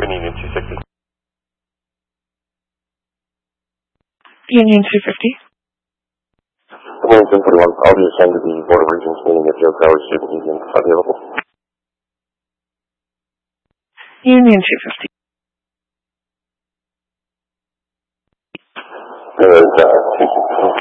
Union 260. Union 250. Good morning, 1041. I'll be assigned to the Board of Regents meeting if Joe Crowley student is available. Union 250. There is 260.